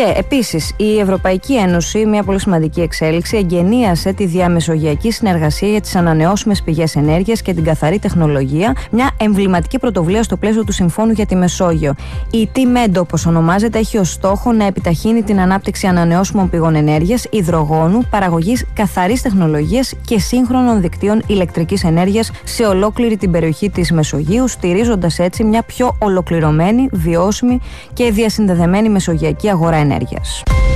Και επίσης η Ευρωπαϊκή Ένωση, μια πολύ σημαντική εξέλιξη, εγκαινίασε τη διαμεσογειακή συνεργασία για τις ανανεώσιμες πηγές ενέργειας και την καθαρή τεχνολογία, μια εμβληματική πρωτοβουλία στο πλαίσιο του Συμφώνου για τη Μεσόγειο. Η TMED, όπως ονομάζεται, έχει ως στόχο να επιταχύνει την ανάπτυξη ανανεώσιμων πηγών ενέργειας, υδρογόνου, παραγωγής καθαρής τεχνολογίας και σύγχρονων δικτύων ηλεκτρικής ενέργειας σε ολόκληρη την περιοχή της Μεσογείου, στηρίζοντας έτσι μια πιο ολοκληρωμένη, βιώσιμη και διασυνδεδεμένη μεσογειακή αγορά ενέργειας.